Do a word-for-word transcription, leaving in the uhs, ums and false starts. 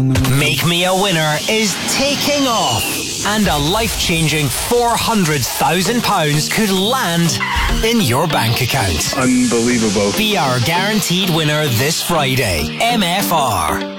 Make Me a Winner is taking off, and a life-changing four hundred thousand pounds could land in your bank account. Unbelievable. Be our guaranteed winner this Friday. M F R.